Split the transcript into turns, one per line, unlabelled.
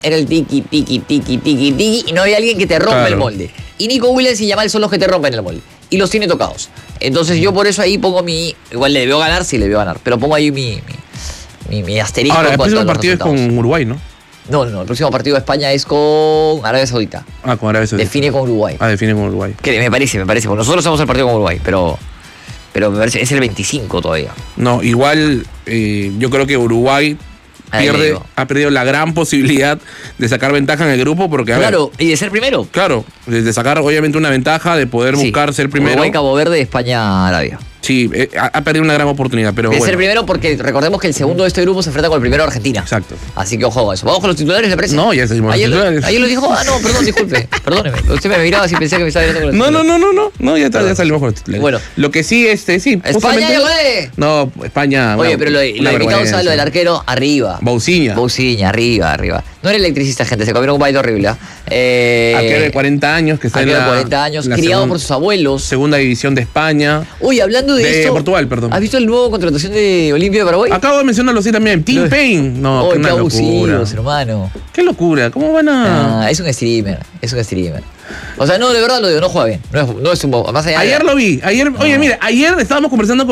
era el tiki, tiki, tiki, tiki, tiki, y no había alguien que te rompa el molde. Y Nico Williams y Yamal son los que te rompen el molde. Y los tiene tocados. Entonces yo por eso ahí pongo mi... Igual le debió ganar, sí le debió ganar. Pero pongo ahí mi asterisco.
Ahora, el próximo partido es con Uruguay, ¿no?
No, el próximo partido de España es con Arabia Saudita.
Con Arabia Saudita.
Define con Uruguay.
Define con Uruguay.
Que me parece. Porque nosotros hacemos el partido con Uruguay, pero me parece es el 25 todavía.
No, igual yo creo que Uruguay ha perdido la gran posibilidad de sacar ventaja en el grupo porque
y de ser primero.
Claro, de sacar obviamente una ventaja, de poder buscar ser primero.
Uruguay, Cabo Verde, España, Arabia.
Sí, ha perdido una gran oportunidad, pero
ser primero porque recordemos que el segundo de este grupo se enfrenta con el primero Argentina.
Exacto.
Así que ojo a eso. ¿Vamos con los titulares, le parece?
No, ya seguimos los titulares.
Ayer lo dijo, no, perdón, disculpe. Perdóneme. Usted me miraba así pensé que me estaba viendo con los
titulares. No, ya salimos con los titulares. Bueno. Lo que sí, sí.
España,
no, España.
Oye, pero lo de invitado, ¿sabes? Lo del arquero, arriba.
Bousiña,
arriba. No era electricista, gente, se comieron un baile horrible.
Arquero de 40 años que está en la
40 años, criado por sus abuelos.
Segunda división de España.
Uy, hablando de esto.
Portugal, perdón.
¿Has visto el nuevo contratación de Olimpia de Paraguay?
Acabo de mencionarlo sí también. Tim Payne. No, qué locura.
Hermano.
Qué locura. ¿Cómo van a...?
Es un streamer. O sea, no, de verdad lo digo, no juega bien. No es un... Más allá
ayer lo vi. Oye, mira, ayer estábamos conversando con